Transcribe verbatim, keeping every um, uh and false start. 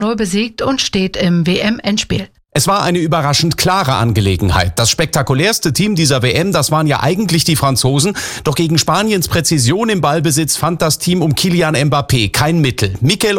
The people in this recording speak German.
null besiegt und steht im W M-Endspiel. Es war eine überraschend klare Angelegenheit. Das spektakulärste Team dieser W M, das waren ja eigentlich die Franzosen. Doch gegen Spaniens Präzision im Ballbesitz fand das Team um Kylian Mbappé kein Mittel. Mikel